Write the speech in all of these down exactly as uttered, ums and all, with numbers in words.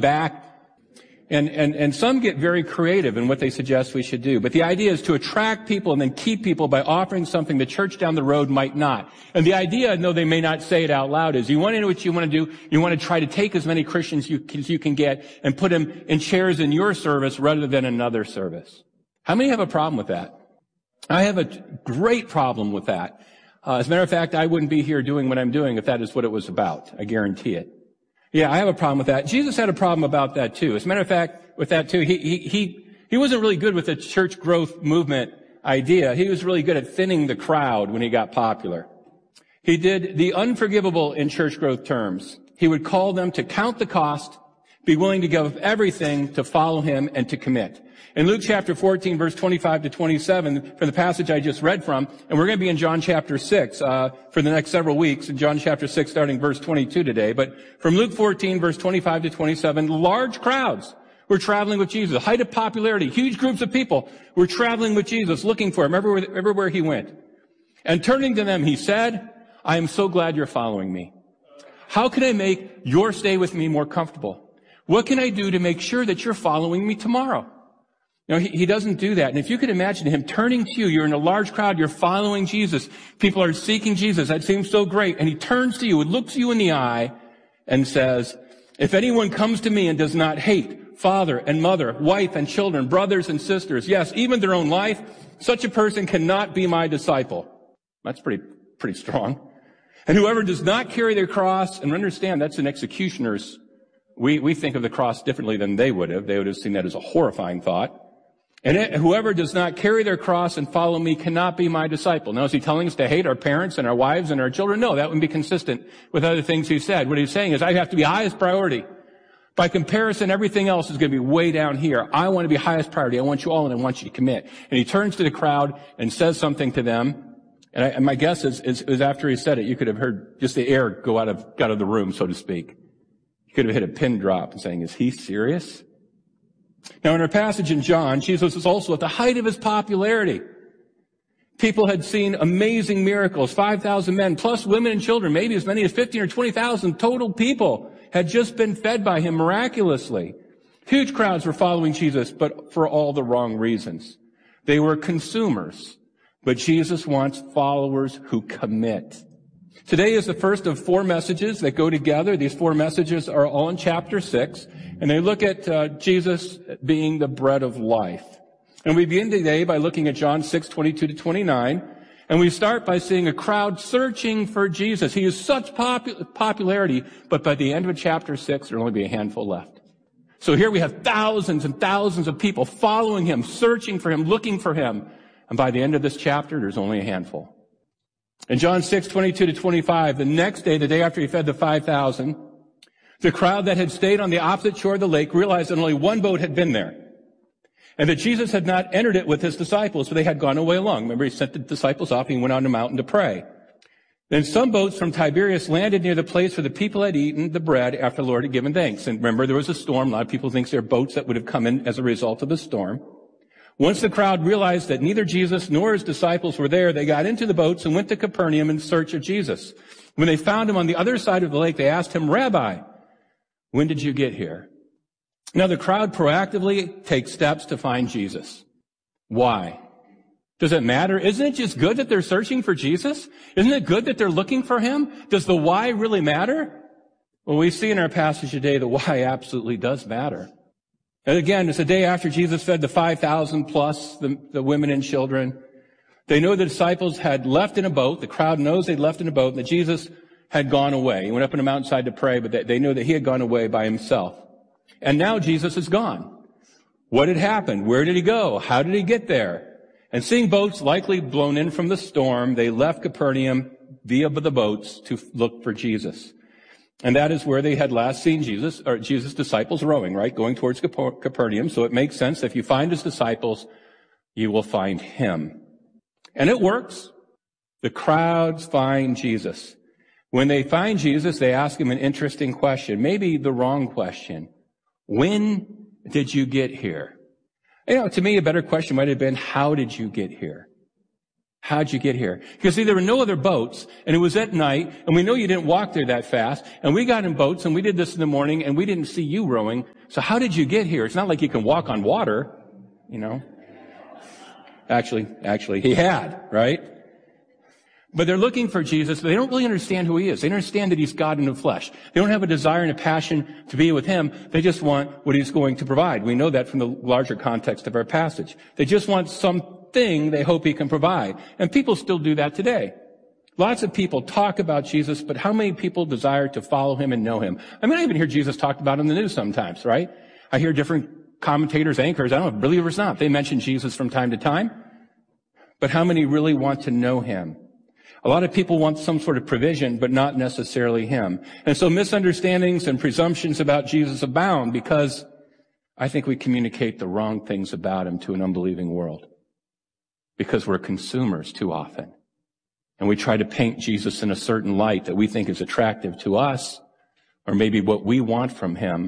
back. And, and, and some get very creative in what they suggest we should do. But the idea is to attract people and then keep people by offering something the church down the road might not. And the idea, though they may not say it out loud, is you want to know what you want to do. You want to try to take as many Christians you, as you can get and put them in chairs in your service rather than another service. How many have a problem with that? I have a great problem with that. Uh, as a matter of fact, I wouldn't be here doing what I'm doing if that is what it was about. I guarantee it. Yeah, I have a problem with that. Jesus had a problem about that too. As a matter of fact, with that too, he, he, he, he wasn't really good with the church growth movement idea. He was really good at thinning the crowd when he got popular. He did the unforgivable in church growth terms. He would call them to count the cost, be willing to give everything to follow him and to commit. In Luke chapter fourteen, verse twenty-five to twenty-seven, from the passage I just read from, and we're going to be in John chapter six, uh, for the next several weeks, in John chapter six, starting verse twenty-two today. But from Luke fourteen, verse twenty-five to twenty-seven, large crowds were traveling with Jesus. Height of popularity, huge groups of people were traveling with Jesus, looking for him everywhere, everywhere he went. And turning to them, he said, I am so glad you're following me. How can I make your stay with me more comfortable? What can I do to make sure that you're following me tomorrow? No, he, he doesn't do that. And if you could imagine him turning to you, you're in a large crowd, you're following Jesus. People are seeking Jesus. That seems so great. And he turns to you and looks you in the eye and says, if anyone comes to me and does not hate father and mother, wife and children, brothers and sisters, yes, even their own life, such a person cannot be my disciple. That's pretty, pretty strong. And whoever does not carry their cross, and understand that's an executioner's, we, we think of the cross differently than they would have. They would have seen that as a horrifying thought. And it, whoever does not carry their cross and follow me cannot be my disciple. Now, is he telling us to hate our parents and our wives and our children? No, that wouldn't be consistent with other things he said. What he's saying is I have to be highest priority. By comparison, everything else is going to be way down here. I want to be highest priority. I want you all and I want you to commit. And he turns to the crowd and says something to them. And, I, and my guess is, is, is after he said it, you could have heard just the air go out of, out of the room, so to speak. You could have hit a pin drop and saying, is he serious? Now, in our passage in John, Jesus was also at the height of his popularity. People had seen amazing miracles. five thousand men, plus women and children, maybe as many as fifteen or twenty thousand total people had just been fed by him miraculously. Huge crowds were following Jesus, but for all the wrong reasons. They were consumers, but Jesus wants followers who commit. Today is the first of four messages that go together. These four messages are all in chapter six, and they look at uh, Jesus being the bread of life. And we begin today by looking at John six, twenty-two to twenty-nine, and we start by seeing a crowd searching for Jesus. He has such popu- popularity, but by the end of chapter six, there'll only be a handful left. So here we have thousands and thousands of people following him, searching for him, looking for him, and by the end of this chapter, there's only a handful. In John six, twenty-two to twenty-five, the next day, the day after he fed the five thousand, the crowd that had stayed on the opposite shore of the lake realized that only one boat had been there, and that Jesus had not entered it with his disciples, for they had gone away along. Remember, he sent the disciples off and he went on the mountain to pray. Then some boats from Tiberias landed near the place where the people had eaten the bread after the Lord had given thanks. And remember, there was a storm. A lot of people think there are boats that would have come in as a result of the storm. Once the crowd realized that neither Jesus nor his disciples were there, they got into the boats and went to Capernaum in search of Jesus. When they found him on the other side of the lake, they asked him, Rabbi, when did you get here? Now the crowd proactively takes steps to find Jesus. Why? Does it matter? Isn't it just good that they're searching for Jesus? Isn't it good that they're looking for him? Does the why really matter? Well, we see in our passage today the why absolutely does matter. And again, it's the day after Jesus fed the five thousand plus the, the women and children. They know the disciples had left in a boat. The crowd knows they'd left in a boat and that Jesus had gone away. He went up on a mountainside to pray, but they, they know that he had gone away by himself. And now Jesus is gone. What had happened? Where did he go? How did he get there? And seeing boats likely blown in from the storm, they left Capernaum via the boats to look for Jesus. And that is where they had last seen Jesus, or Jesus' disciples rowing, right? Going towards Capernaum. So it makes sense that if you find his disciples, you will find him. And it works. The crowds find Jesus. When they find Jesus, they ask him an interesting question, maybe the wrong question. When did you get here? You know, to me, a better question might have been, how did you get here? How'd you get here? Because see, there were no other boats, and it was at night, and we know you didn't walk there that fast, and we got in boats, and we did this in the morning, and we didn't see you rowing. So how did you get here? It's not like you can walk on water, you know. Actually, actually, he had, right? But they're looking for Jesus, but they don't really understand who he is. They don't understand that he's God in the flesh. They don't have a desire and a passion to be with him. They just want what he's going to provide. We know that from the larger context of our passage. They just want something they hope he can provide. And people still do that today. Lots of people talk about Jesus, but how many people desire to follow him and know him? I mean, I even hear Jesus talked about in the news sometimes, right? I hear different commentators, anchors, I don't know, believers not. They mention Jesus from time to time. But how many really want to know him? A lot of people want some sort of provision, but not necessarily him. And so misunderstandings and presumptions about Jesus abound because I think we communicate the wrong things about him to an unbelieving world. Because we're consumers too often. And we try to paint Jesus in a certain light that we think is attractive to us, or maybe what we want from him.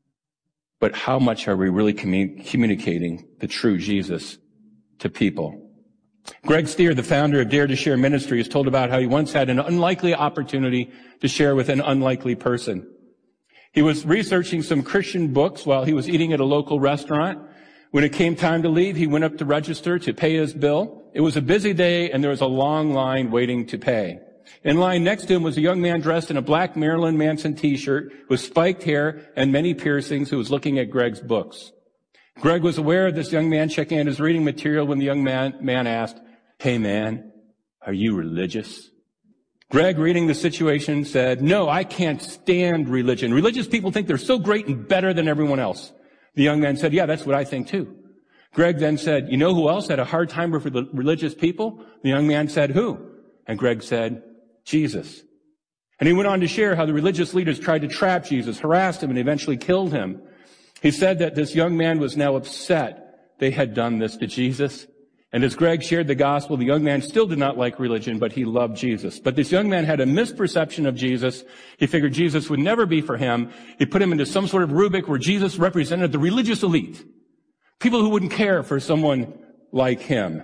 But how much are we really commun- communicating the true Jesus to people? Greg Stier, the founder of Dare to Share Ministry, has told about how he once had an unlikely opportunity to share with an unlikely person. He was researching some Christian books while he was eating at a local restaurant. When it came time to leave, he went up to register to pay his bill. It was a busy day, and there was a long line waiting to pay. In line next to him was a young man dressed in a black Marilyn Manson t-shirt with spiked hair and many piercings who was looking at Greg's books. Greg was aware of this young man checking out his reading material when the young man, man asked, "Hey man, are you religious?" Greg, reading the situation, said, "No, I can't stand religion. Religious people think they're so great and better than everyone else." The young man said, "Yeah, that's what I think too." Greg then said, "You know who else had a hard time with religious people?" The young man said, "Who?" And Greg said, "Jesus." And he went on to share how the religious leaders tried to trap Jesus, harassed him, and eventually killed him. He said that this young man was now upset they had done this to Jesus. And as Greg shared the gospel, the young man still did not like religion, but he loved Jesus. But this young man had a misperception of Jesus. He figured Jesus would never be for him. He put him into some sort of rubric where Jesus represented the religious elite. People who wouldn't care for someone like him.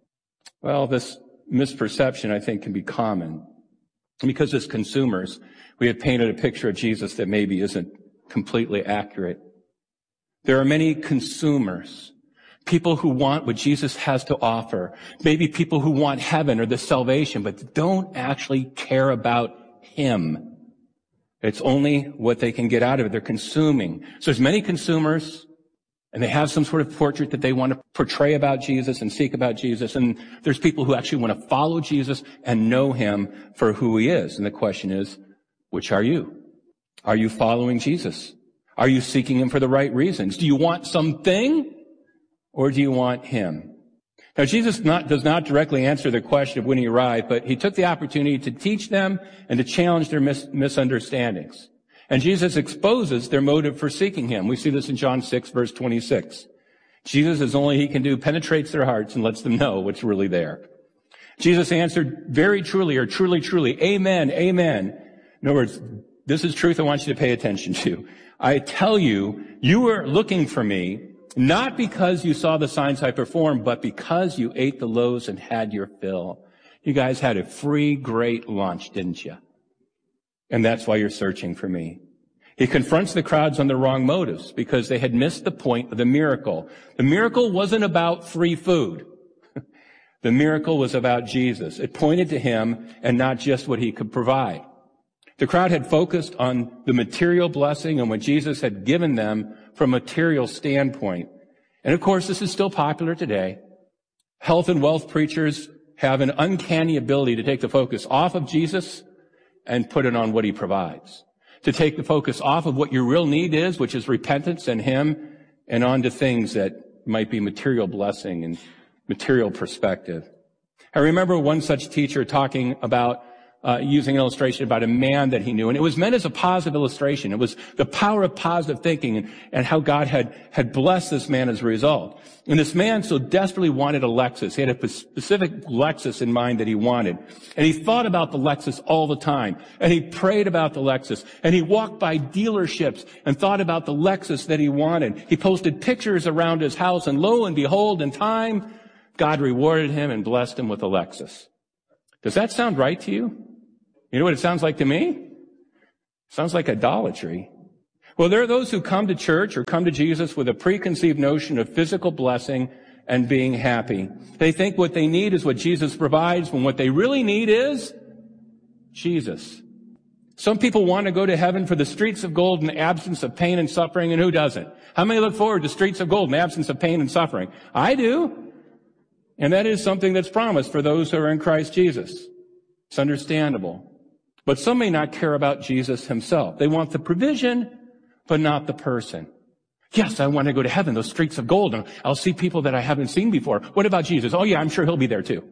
Well, this misperception, I think, can be common. Because as consumers, we have painted a picture of Jesus that maybe isn't completely accurate. There are many consumers, people who want what Jesus has to offer, maybe people who want heaven or the salvation, but don't actually care about him. It's only what they can get out of it. They're consuming. So there's many consumers, and they have some sort of portrait that they want to portray about Jesus and seek about Jesus. And there's people who actually want to follow Jesus and know him for who he is. And the question is, which are you? Are you following Jesus? Are you seeking him for the right reasons? Do you want something, or do you want him? Now, Jesus not, does not directly answer the question of when he arrived, but he took the opportunity to teach them and to challenge their mis- misunderstandings. And Jesus exposes their motive for seeking him. We see this in John six, verse twenty-six. Jesus, as only he can do, penetrates their hearts and lets them know what's really there. Jesus answered very truly, or truly, truly, amen, amen. In other words, this is truth I want you to pay attention to. I tell you, you were looking for me, not because you saw the signs I performed, but because you ate the loaves and had your fill. You guys had a free, great lunch, didn't you? And that's why you're searching for me. He confronts the crowds on the wrong motives because they had missed the point of the miracle. The miracle wasn't about free food. The miracle was about Jesus. It pointed to him and not just what he could provide. The crowd had focused on the material blessing and what Jesus had given them from a material standpoint. And of course, this is still popular today. Health and wealth preachers have an uncanny ability to take the focus off of Jesus and put it on what he provides. To take the focus off of what your real need is, which is repentance and him, and onto things that might be material blessing and material perspective. I remember one such teacher talking about Uh, using an illustration about a man that he knew. And it was meant as a positive illustration. It was the power of positive thinking and, and how God had, had blessed this man as a result. And this man so desperately wanted a Lexus. He had a specific Lexus in mind that he wanted. And he thought about the Lexus all the time. And he prayed about the Lexus. And he walked by dealerships and thought about the Lexus that he wanted. He posted pictures around his house. And lo and behold, in time, God rewarded him and blessed him with a Lexus. Does that sound right to you? You know what it sounds like to me? It sounds like idolatry. Well, there are those who come to church or come to Jesus with a preconceived notion of physical blessing and being happy. They think what they need is what Jesus provides, when what they really need is Jesus. Some people want to go to heaven for the streets of gold in the absence of pain and suffering, and who doesn't? How many look forward to streets of gold in the absence of pain and suffering? I do. And that is something that's promised for those who are in Christ Jesus. It's understandable. But some may not care about Jesus himself. They want the provision, but not the person. Yes, I want to go to heaven, those streets of gold, and I'll see people that I haven't seen before. What about Jesus? Oh yeah, I'm sure he'll be there too.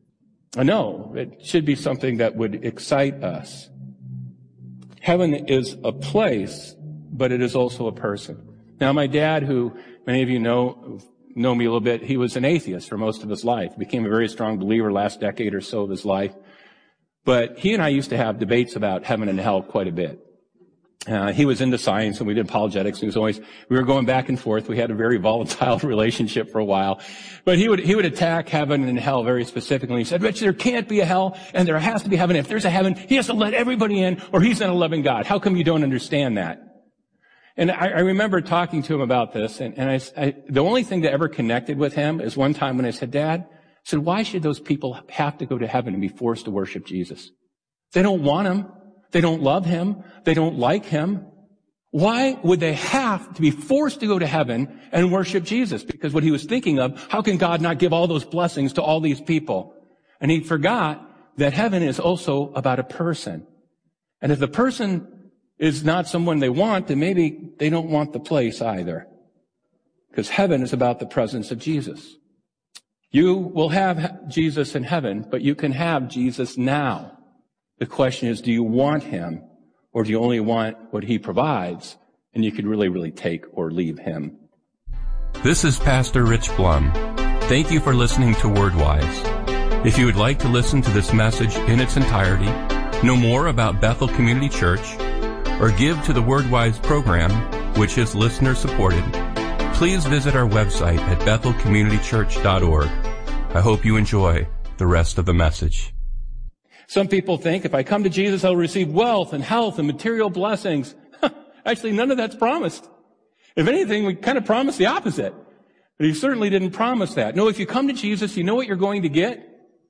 No, it should be something that would excite us. Heaven is a place, but it is also a person. Now, my dad, who many of you know, know me a little bit, he was an atheist for most of his life. Became a very strong believer last decade or so of his life. But he and I used to have debates about heaven and hell quite a bit. Uh, he was into science and we did apologetics. He was always, we were going back and forth. We had a very volatile relationship for a while. But he would, he would attack heaven and hell very specifically. He said, Rich, there can't be a hell and there has to be heaven. If there's a heaven, he has to let everybody in or he's not a loving God. How come you don't understand that? And I, I remember talking to him about this, and, and I, I, the only thing that ever connected with him is one time when I said, Dad, I said, why should those people have to go to heaven and be forced to worship Jesus? They don't want him. They don't love him. They don't like him. Why would they have to be forced to go to heaven and worship Jesus? Because what he was thinking of, how can God not give all those blessings to all these people? And he forgot that heaven is also about a person. And if the person is not someone they want, then maybe they don't want the place either. Because heaven is about the presence of Jesus. You will have Jesus in heaven, but you can have Jesus now. The question is, do you want him, or do you only want what he provides, and you could really, really take or leave him? This is Pastor Rich Blum. Thank you for listening to WordWise. If you would like to listen to this message in its entirety, know more about Bethel Community Church, or give to the WordWise program, which is listener-supported, please visit our website at bethel community church dot org. I hope you enjoy the rest of the message. Some people think if I come to Jesus, I'll receive wealth and health and material blessings. Actually, none of that's promised. If anything, we kind of promised the opposite. But he certainly didn't promise that. No, if you come to Jesus, you know what you're going to get?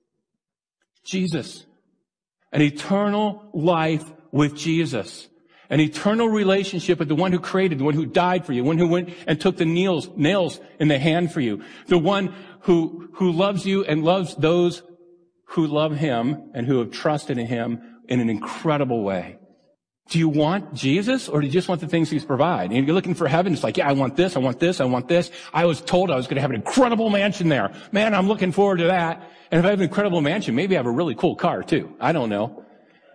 Jesus. An eternal life with Jesus. An eternal relationship with the one who created, the one who died for you, the one who went and took the nails, nails in the hand for you, the one who, who loves you and loves those who love him and who have trusted in him in an incredible way. Do you want Jesus, or do you just want the things he's provided? And you're looking for heaven. It's like, yeah, I want this, I want this, I want this. I was told I was going to have an incredible mansion there. Man, I'm looking forward to that. And if I have an incredible mansion, maybe I have a really cool car too. I don't know.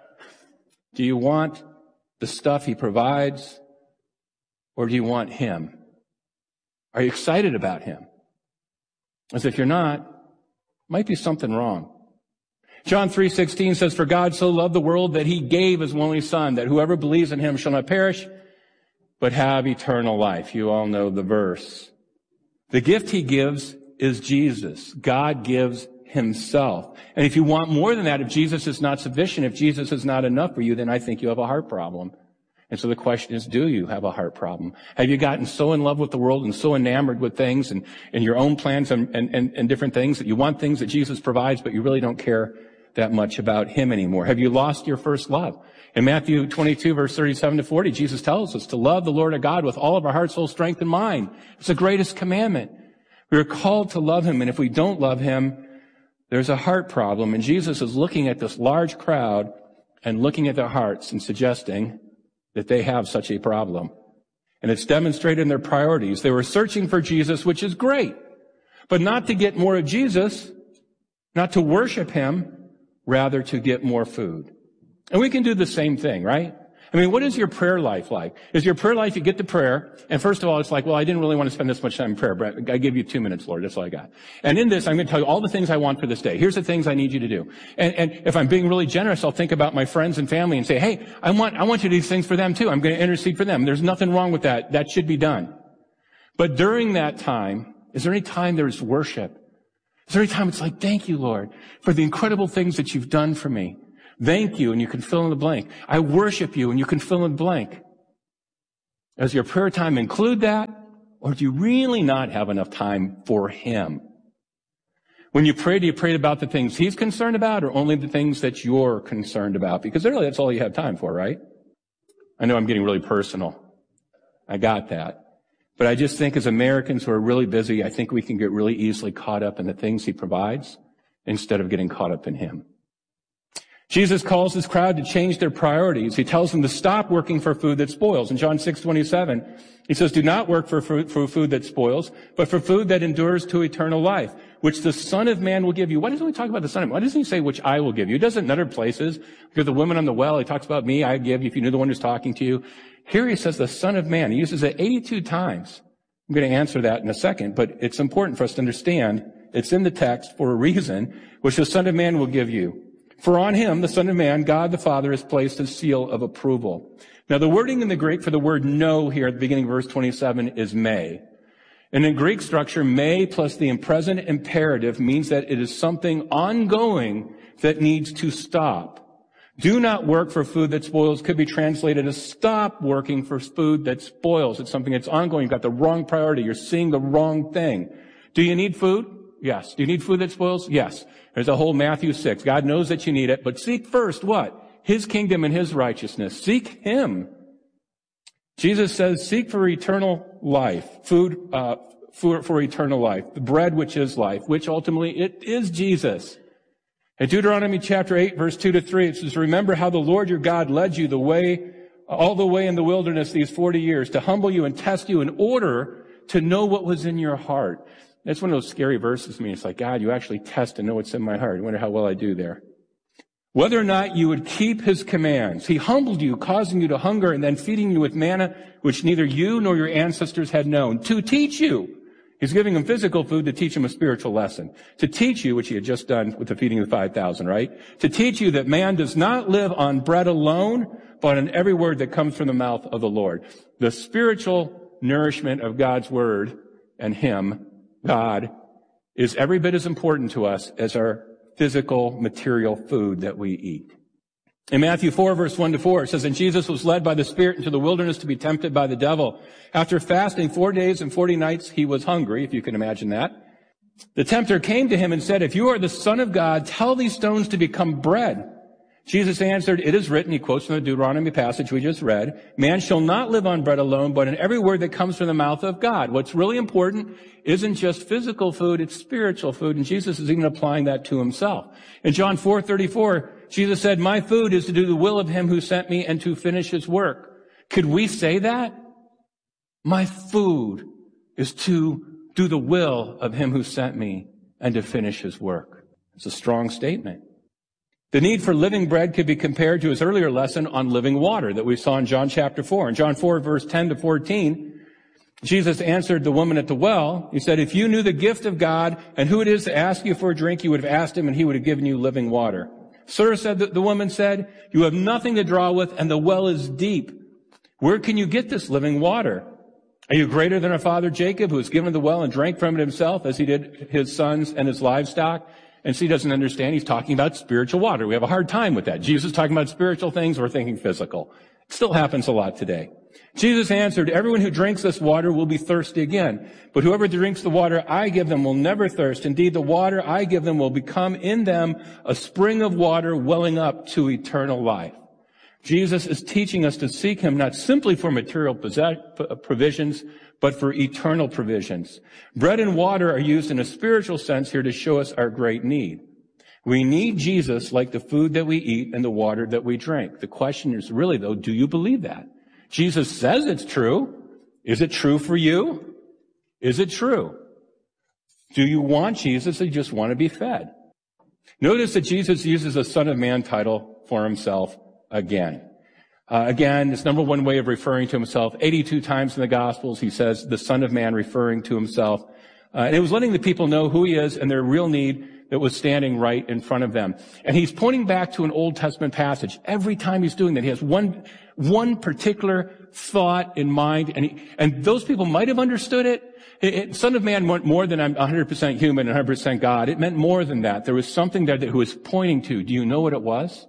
Do you want the stuff he provides, or do you want him? Are you excited about him? As if you're not, might be something wrong. John three sixteen says, for God so loved the world that he gave his only son, that whoever believes in him shall not perish, but have eternal life. You all know the verse. The gift he gives is Jesus. God gives himself. And if you want more than that, if Jesus is not sufficient, if Jesus is not enough for you, then I think you have a heart problem. And so the question is, do you have a heart problem? Have you gotten so in love with the world and so enamored with things and, and your own plans and, and, and different things that you want things that Jesus provides, but you really don't care that much about him anymore? Have you lost your first love? In Matthew twenty-two, verse thirty-seven to forty, Jesus tells us to love the Lord our God with all of our heart, soul, strength, and mind. It's the greatest commandment. We are called to love him, and if we don't love him, there's a heart problem. And Jesus is looking at this large crowd and looking at their hearts and suggesting that they have such a problem. And it's demonstrated in their priorities. They were searching for Jesus, which is great, but not to get more of Jesus, not to worship him, rather to get more food. And we can do the same thing, right? I mean, what is your prayer life like? Is your prayer life, you get to prayer, and first of all, it's like, well, I didn't really want to spend this much time in prayer, but I give you two minutes, Lord. That's all I got. And in this, I'm going to tell you all the things I want for this day. Here's the things I need you to do. And, and if I'm being really generous, I'll think about my friends and family and say, hey, I want, I want you to do these things for them too. I'm going to intercede for them. There's nothing wrong with that. That should be done. But during that time, is there any time there's worship? Is there any time it's like, thank you, Lord, for the incredible things that you've done for me? Thank you, and you can fill in the blank. I worship you, and you can fill in the blank. Does your prayer time include that? Or do you really not have enough time for him? When you pray, do you pray about the things he's concerned about or only the things that you're concerned about? Because really, that's all you have time for, right? I know I'm getting really personal. I got that. But I just think as Americans who are really busy, I think we can get really easily caught up in the things he provides instead of getting caught up in him. Jesus calls this crowd to change their priorities. He tells them to stop working for food that spoils. In John six twenty-seven, he says, do not work for food, for food that spoils, but for food that endures to eternal life, which the Son of Man will give you. Why doesn't he talk about the Son of Man? Why doesn't he say, which I will give you? He does it in other places. Because the woman on the well, he talks about me, I give you, if you knew the one who's talking to you. Here he says the Son of Man. He uses it eighty-two times. I'm going to answer that in a second, but it's important for us to understand it's in the text for a reason, which the Son of Man will give you. For on him, the Son of Man, God the Father has placed a seal of approval. Now, the wording in the Greek for the word know here at the beginning of verse twenty-seven is may. And in Greek structure, may plus the present imperative means that it is something ongoing that needs to stop. Do not work for food that spoils could be translated as stop working for food that spoils. It's something that's ongoing. You've got the wrong priority. You're seeing the wrong thing. Do you need food? Yes. Do you need food that spoils? Yes. There's a whole Matthew six. God knows that you need it, but seek first what? His kingdom and his righteousness. Seek him. Jesus says, seek for eternal life. Food, uh, for, for eternal life. The bread which is life, which ultimately it is Jesus. In Deuteronomy chapter eight, verse two to three, it says, remember how the Lord your God led you the way, all the way in the wilderness these forty years to humble you and test you in order to know what was in your heart. That's one of those scary verses to me. It's like, God, you actually test and know what's in my heart. I wonder how well I do there. Whether or not you would keep his commands. He humbled you, causing you to hunger and then feeding you with manna, which neither you nor your ancestors had known, to teach you. He's giving them physical food to teach them a spiritual lesson. To teach you, which he had just done with the feeding of the five thousand, right? To teach you that man does not live on bread alone, but on every word that comes from the mouth of the Lord. The spiritual nourishment of God's word and him, God, is every bit as important to us as our physical, material food that we eat. In Matthew four, verse one to four, it says, and Jesus was led by the Spirit into the wilderness to be tempted by the devil. After fasting four days and forty nights, he was hungry, if you can imagine that. The tempter came to him and said, if you are the Son of God, tell these stones to become bread. Jesus answered, it is written, he quotes from the Deuteronomy passage we just read, man shall not live on bread alone, but in every word that comes from the mouth of God. What's really important isn't just physical food, it's spiritual food, and Jesus is even applying that to himself. In John four thirty-four, Jesus said, my food is to do the will of him who sent me and to finish his work. Could we say that? My food is to do the will of him who sent me and to finish his work. It's a strong statement. The need for living bread could be compared to his earlier lesson on living water that we saw in John chapter four. In John four, verse ten to fourteen, Jesus answered the woman at the well. He said, if you knew the gift of God and who it is to ask you for a drink, you would have asked him and he would have given you living water. Sir, said the, the woman said, you have nothing to draw with and the well is deep. Where can you get this living water? Are you greater than our father Jacob, who was given the well and drank from it himself as he did his sons and his livestock? And she doesn't understand. He's talking about spiritual water. We have a hard time with that. Jesus is talking about spiritual things. We're thinking physical. It still happens a lot today. Jesus answered, everyone who drinks this water will be thirsty again. But whoever drinks the water I give them will never thirst. Indeed, the water I give them will become in them a spring of water welling up to eternal life. Jesus is teaching us to seek him not simply for material provisions, but for eternal provisions. Bread and water are used in a spiritual sense here to show us our great need. We need Jesus like the food that we eat and the water that we drink. The question is really, though, do you believe that? Jesus says it's true. Is it true for you? Is it true? Do you want Jesus or you just want to be fed? Notice that Jesus uses a Son of Man title for himself again. Uh, again, this number one way of referring to himself. eighty-two times in the Gospels, he says the Son of Man referring to himself. Uh, and it was letting the people know who he is and their real need that was standing right in front of them. And he's pointing back to an Old Testament passage. Every time he's doing that, he has one, one particular thought in mind, and he, and those people might have understood it. It, it. Son of Man meant more than I'm one hundred percent human and one hundred percent God. It meant more than that. There was something there that he was pointing to. Do you know what it was?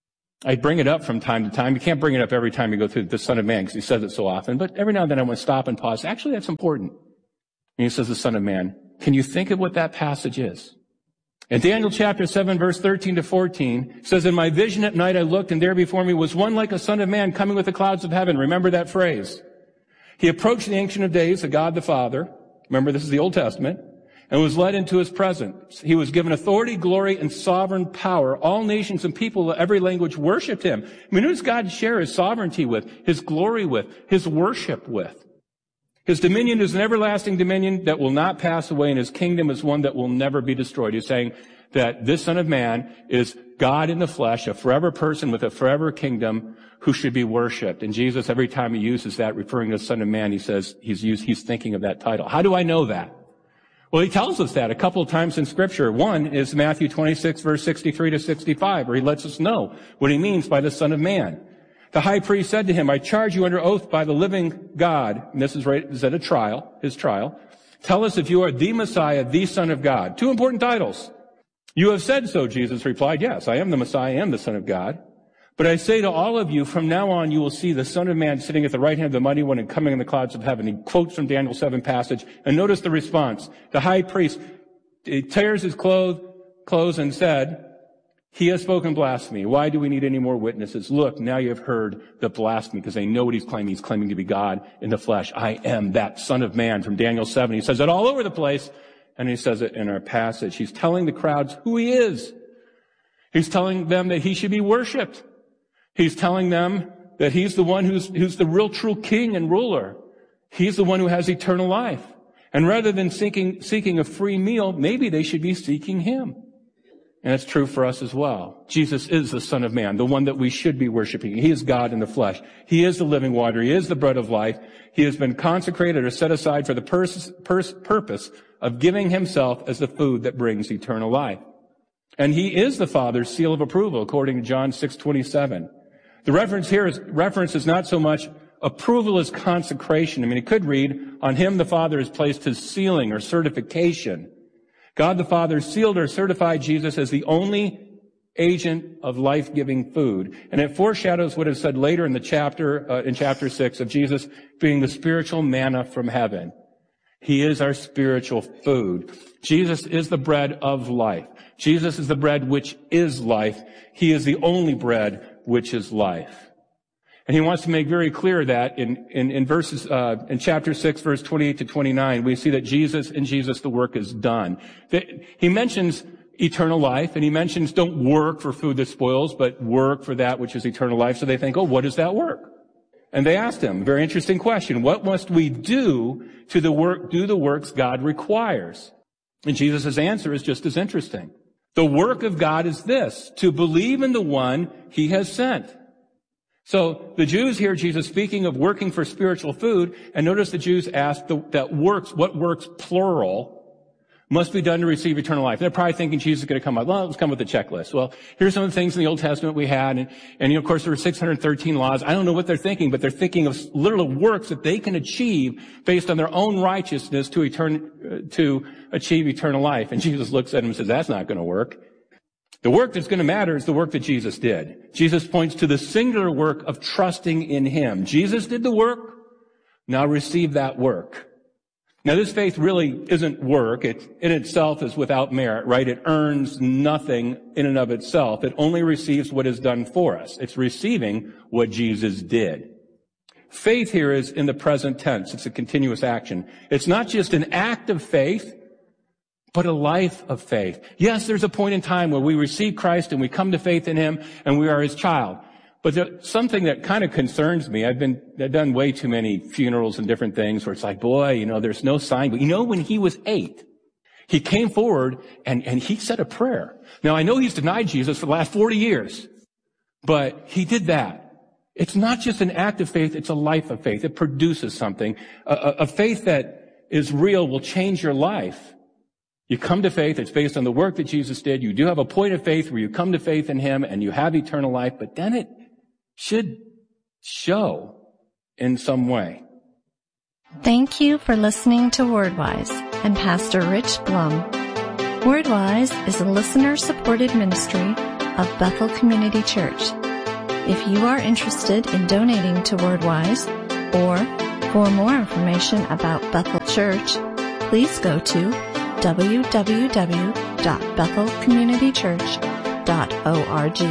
I bring it up from time to time. You can't bring it up every time you go through the Son of Man because he says it so often. But every now and then I want to stop and pause. Actually, that's important. And he says the Son of Man. Can you think of what that passage is? In Daniel chapter seven, verse thirteen to fourteen, it says, in my vision at night I looked, and there before me was one like a son of man coming with the clouds of heaven. Remember that phrase. He approached the Ancient of Days, the God the Father. Remember, this is the Old Testament. And was led into his presence. He was given authority, glory, and sovereign power. All nations and people of every language worshipped him. I mean, who does God share his sovereignty with, his glory with, his worship with? His dominion is an everlasting dominion that will not pass away, and his kingdom is one that will never be destroyed. He's saying that this Son of Man is God in the flesh, a forever person with a forever kingdom who should be worshipped. And Jesus, every time he uses that, referring to the Son of Man, he says he's used, he's thinking of that title. How do I know that? Well, he tells us that a couple of times in Scripture. One is Matthew twenty-six, verse sixty-three to sixty-five, where he lets us know what he means by the Son of Man. The high priest said to him, I charge you under oath by the living God, and this is right, is at a trial, his trial, tell us if you are the Messiah, the Son of God. Two important titles. You have said so, Jesus replied. Yes, I am the Messiah, I am the Son of God. But I say to all of you, from now on you will see the Son of Man sitting at the right hand of the Mighty One and coming in the clouds of heaven. He quotes from Daniel seven passage, and notice the response. The high priest he tears his clothes, clothes and said, he has spoken blasphemy. Why do we need any more witnesses? Look, now you have heard the blasphemy, because they know what he's claiming. He's claiming to be God in the flesh. I am that Son of Man from Daniel seven. He says it all over the place, and he says it in our passage. He's telling the crowds who he is. He's telling them that he should be worshipped. He's telling them that he's the one who's, who's the real true king and ruler. He's the one who has eternal life. And rather than seeking, seeking a free meal, maybe they should be seeking him. And it's true for us as well. Jesus is the Son of Man, the one that we should be worshiping. He is God in the flesh. He is the living water. He is the bread of life. He has been consecrated or set aside for the pers- pers- purpose of giving himself as the food that brings eternal life. And he is the Father's seal of approval, according to John six twenty-seven. The reference here is, reference is not so much approval as consecration. I mean, it could read, on him the Father has placed his sealing or certification. God the Father sealed or certified Jesus as the only agent of life-giving food. And it foreshadows what is said later in the chapter, uh, in chapter six, of Jesus being the spiritual manna from heaven. He is our spiritual food. Jesus is the bread of life. Jesus is the bread which is life. He is the only bread which is life. And he wants to make very clear that in, in, in verses, uh, in chapter six, verse twenty-eight to twenty-nine, we see that Jesus, in Jesus, the work is done. He mentions eternal life, and he mentions don't work for food that spoils, but work for that which is eternal life. So they think, oh, what is that work? And they asked him, very interesting question, what must we do to the work, do the works God requires? And Jesus' answer is just as interesting. The work of God is this, to believe in the one he has sent. So the Jews hear Jesus speaking of working for spiritual food, and notice the Jews ask the, that works, what works, plural, must be done to receive eternal life. They're probably thinking Jesus is going to come up. Well, let's come with a checklist. Well, here's some of the things in the Old Testament we had, and, and you know, of course there were six hundred thirteen laws. I don't know what they're thinking, but they're thinking of literal works that they can achieve based on their own righteousness to etern- to achieve eternal life. And Jesus looks at them and says, that's not going to work. The work that's going to matter is the work that Jesus did. Jesus points to the singular work of trusting in him. Jesus did the work. Now receive that work. Now, this faith really isn't work. It in itself is without merit, right? It earns nothing in and of itself. It only receives what is done for us. It's receiving what Jesus did. Faith here is in the present tense. It's a continuous action. It's not just an act of faith, but a life of faith. Yes, there's a point in time where we receive Christ and we come to faith in him and we are his child. But there's something that kind of concerns me. I've been, I've done way too many funerals and different things where it's like, boy, you know, there's no sign. But you know, when he was eight, he came forward and, and he said a prayer. Now, I know he's denied Jesus for the last forty years, but he did that. It's not just an act of faith. It's a life of faith. It produces something. A, a, a faith that is real will change your life. You come to faith, it's based on the work that Jesus did. You do have a point of faith where you come to faith in him and you have eternal life, but then it should show in some way. Thank you for listening to WordWise and Pastor Rich Blum. WordWise is a listener-supported ministry of Bethel Community Church. If you are interested in donating to WordWise or for more information about Bethel Church, please go to w w w dot bethel community church dot org.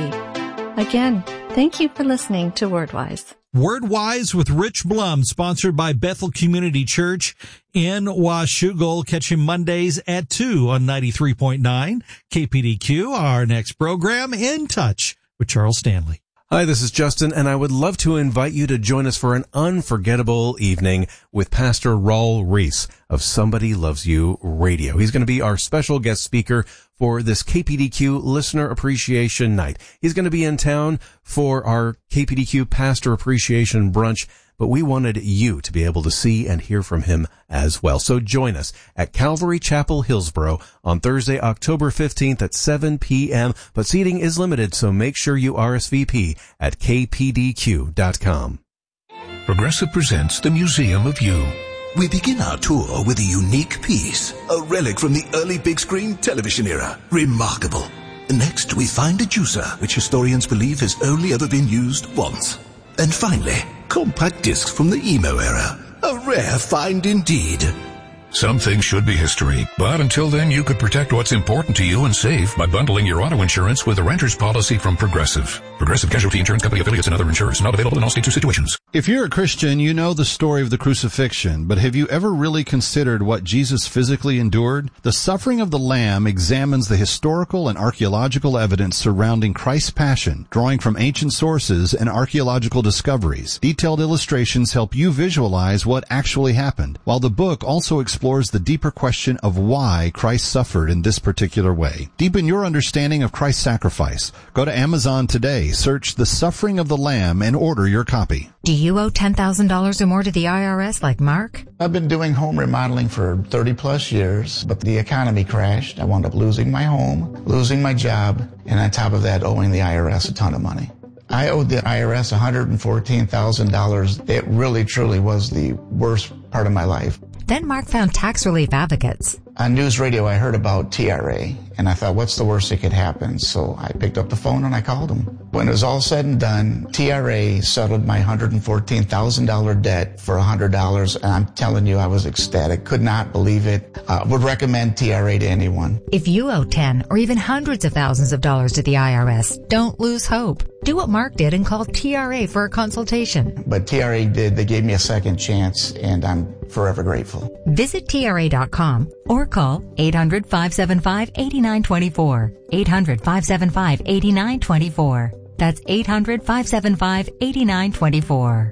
Again, thank you for listening to WordWise. WordWise with Rich Blum, sponsored by Bethel Community Church in Washougal. Catch him Mondays at two on ninety-three point nine K P D Q. Our next program, In Touch with Charles Stanley. Hi, this is Justin, and I would love to invite you to join us for an unforgettable evening with Pastor Raul Reese of Somebody Loves You Radio. He's going to be our special guest speaker for this K P D Q Listener Appreciation Night. He's going to be in town for our K P D Q Pastor Appreciation Brunch, but we wanted you to be able to see and hear from him as well. So join us at Calvary Chapel, Hillsboro on Thursday, October fifteenth at seven p.m. But seating is limited, so make sure you R S V P at k p d q dot com. Progressive presents the Museum of You. We begin our tour with a unique piece, a relic from the early big screen television era. Remarkable. Next, we find a juicer, which historians believe has only ever been used once. And finally, compact discs from the emo era. A rare find indeed. Some things should be history, but until then you could protect what's important to you and save by bundling your auto insurance with a renter's policy from Progressive. Progressive Casualty Insurance Company affiliates and other insurers. Not available in all states or situations. If you're a Christian, you know the story of the crucifixion, but have you ever really considered what Jesus physically endured? The Suffering of the Lamb examines the historical and archaeological evidence surrounding Christ's passion, drawing from ancient sources and archaeological discoveries. Detailed illustrations help you visualize what actually happened, while the book also explores the deeper question of why Christ suffered in this particular way. Deepen your understanding of Christ's sacrifice. Go to Amazon today, search The Suffering of the Lamb, and order your copy. Do you owe ten thousand dollars or more to the I R S like Mark? I've been doing home remodeling for thirty plus years, but the economy crashed. I wound up losing my home, losing my job, and on top of that, owing the I R S a ton of money. I owed the I R S one hundred fourteen thousand dollars. It really, truly was the worst part of my life. Then Mark found Tax Relief Advocates. On news radio, I heard about T R A, and I thought, what's the worst that could happen? So I picked up the phone and I called them. When it was all said and done, T R A settled my one hundred fourteen thousand dollars debt for one hundred dollars, and I'm telling you, I was ecstatic. Could not believe it. Uh, would recommend T R A to anyone. If you owe ten or even hundreds of thousands of dollars to the I R S, don't lose hope. Do what Mark did and call T R A for a consultation. But T R A did. They gave me a second chance, and I'm forever grateful. Visit T R A dot com or call eight hundred, five seven five, eight nine two four. eight hundred, five seven five, eight nine two four. That's eight hundred, five seven five, eight nine two four.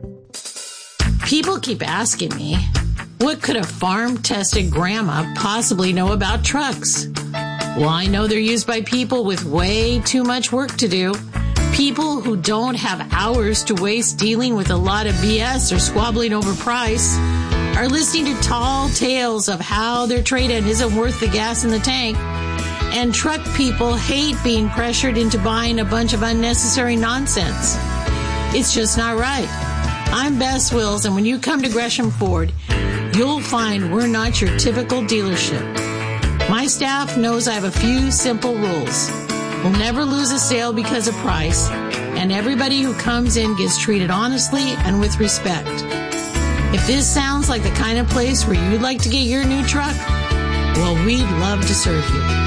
People keep asking me, what could a farm-tested grandma possibly know about trucks? Well, I know they're used by people with way too much work to do. People who don't have hours to waste dealing with a lot of B S or squabbling over price are listening to tall tales of how their trade-in isn't worth the gas in the tank. And truck people hate being pressured into buying a bunch of unnecessary nonsense. It's just not right. I'm Bess Wills, and when you come to Gresham Ford, you'll find we're not your typical dealership. My staff knows I have a few simple rules. We'll never lose a sale because of price, and everybody who comes in gets treated honestly and with respect. If this sounds like the kind of place where you'd like to get your new truck, well, we'd love to serve you.